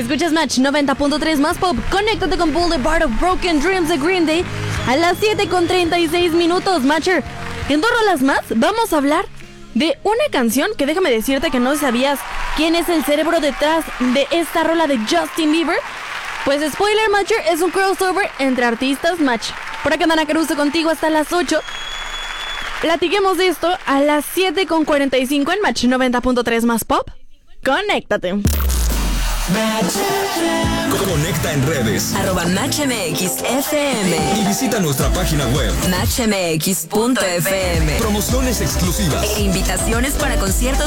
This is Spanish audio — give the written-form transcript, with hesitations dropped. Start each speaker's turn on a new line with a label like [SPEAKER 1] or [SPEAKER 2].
[SPEAKER 1] Escuchas Match 90.3 más pop. Conéctate con Boulevard of Broken Dreams de Green Day a las 7:36 minutos, Matcher. En 2 rolas más vamos a hablar de una canción que déjame decirte que no sabías quién es el cerebro detrás de esta rola de Justin Bieber. Pues spoiler, Matcher, es un crossover entre artistas, Match. Por acá Dana Caruso contigo hasta las 8. Platiquemos de esto a las 7:45 en Match 90.3 más pop. Conéctate.
[SPEAKER 2] Conecta en redes
[SPEAKER 3] @MatchMXFM
[SPEAKER 2] y visita nuestra página web
[SPEAKER 3] MatchMX.fm.
[SPEAKER 2] Promociones exclusivas
[SPEAKER 3] E invitaciones para conciertos